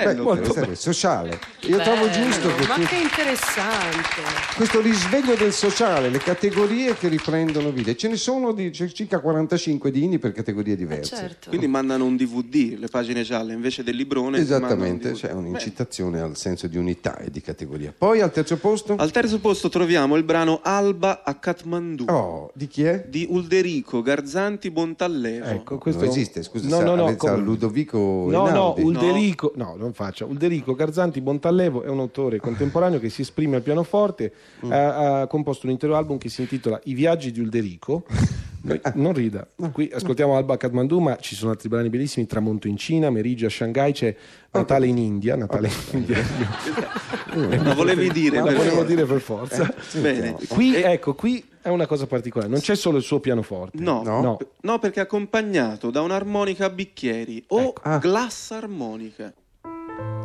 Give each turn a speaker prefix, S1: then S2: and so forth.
S1: bello,
S2: molto
S1: bello. Sociale. Io trovo giusto che
S3: Ma che interessante.
S1: questo risveglio del sociale, le categorie che riprendono vita. Ce ne sono c'è circa 45 di inni per categorie diverse.
S3: Certo.
S2: Quindi mandano un DVD, le pagine gialle, invece del librone. ti mandano
S1: Esattamente,
S2: un DVD.
S1: c'è un'incitazione al senso di unità e di categoria. Poi al terzo posto?
S2: Al terzo posto troviamo il brano Alba a Kathmandu
S1: Oh, di chi è?
S2: di Ulderico Garzanti Bontallevo.
S4: Ecco, questo
S1: Non esiste, scusa,
S4: no,
S1: sa Ludovico
S4: No,
S1: Einaudi.
S4: Ulderico, no, non faccia. Ulderico Garzanti Bontallevo è un autore contemporaneo che si esprime al pianoforte, ha composto un intero album che si intitola I viaggi di Ulderico. Non rida, qui ascoltiamo Alba a Kathmandu, ma ci sono altri brani bellissimi: Tramonto in Cina, Meriggio a Shanghai, c'è Natale in India.
S2: Lo volevi dire?
S4: La
S2: per
S4: volevo
S2: forza.
S4: dire per forza.
S2: Bene.
S4: Qui, ecco, qui è una cosa particolare, non c'è solo il suo pianoforte.
S2: No, no, perché è accompagnato da un'armonica a bicchieri o
S4: Ecco.
S2: glass armonica.